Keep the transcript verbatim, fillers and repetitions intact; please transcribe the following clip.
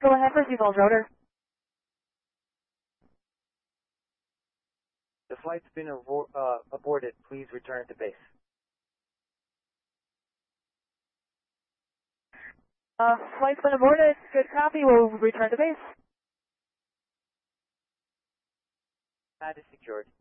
Go ahead for seatbelt rotor. The flight's been avo uh, aborted. Please return to base. Uh, flight's been aborted. Good copy. We'll return to base. Pad is secured.